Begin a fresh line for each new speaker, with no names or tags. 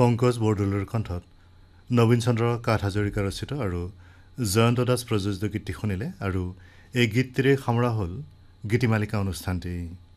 পংকজ বৰদলৈৰ কণ্ঠত নবীন চন্দ্ৰ কাঠ হাজৰিকা ৰচিত আৰু জয়ন্ত দাস প্ৰযোজিত গীতটি শুনিলে আৰু এই গীতটিৰে সামৰা হ'ল গীতিমালিকা অনুষ্ঠানটি।